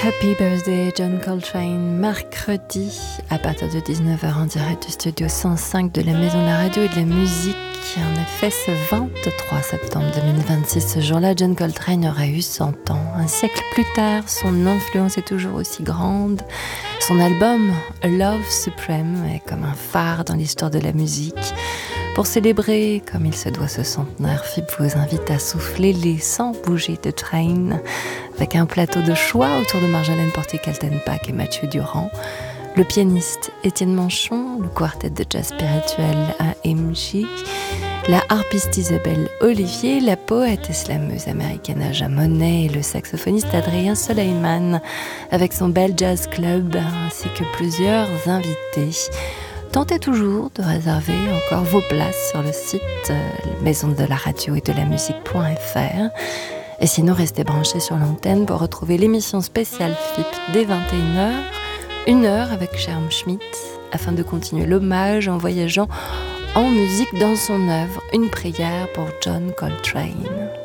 Happy Birthday John Coltrane, mercredi à partir de 19h en direct du studio 105 de la Maison de la Radio et de la Musique. En effet, ce 23 septembre 2026, ce jour-là, John Coltrane aurait eu 100 ans. Un siècle plus tard, son influence est toujours aussi grande. Son album Love Supreme est comme un phare dans l'histoire de la musique. Pour célébrer, comme il se doit, ce centenaire, FIP vous invite à souffler les 100 bougies de Train avec un plateau de choix autour de Marjolaine Portier-Kaltenbach et Mathieu Durand, le pianiste Étienne Manchon, le quartet de jazz spirituel AMJ, la harpiste Isabelle Olivier, la poète et slameuse américaine Aja Monet et le saxophoniste Adrien Soleiman avec son Bell Jazz Club ainsi que plusieurs invités. Tentez toujours de réserver encore vos places sur le site maison de la radio et de la musique.fr. Et sinon, restez branchés sur l'antenne pour retrouver l'émission spéciale FIP dès 21h, 1h avec Sherm Schmidt, afin de continuer l'hommage en voyageant en musique dans son œuvre, une prière pour John Coltrane.